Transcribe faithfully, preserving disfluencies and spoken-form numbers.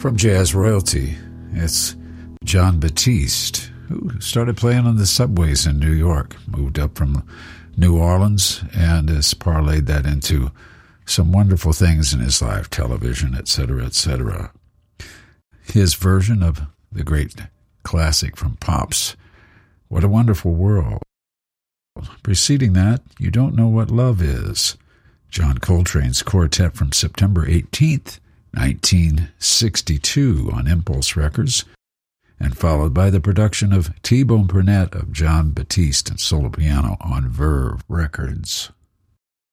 From Jazz Royalty, it's Jon Batiste, who started playing on the subways in New York, moved up from New Orleans, and has parlayed that into some wonderful things in his life, television, et cetera, et cetera. His version of the great classic from Pops, What a Wonderful World. Preceding that, You Don't Know What Love Is, John Coltrane's quartet from September eighteenth, nineteen sixty-two on Impulse Records, and followed by the production of T-Bone Burnett of Jon Batiste and solo piano on Verve Records.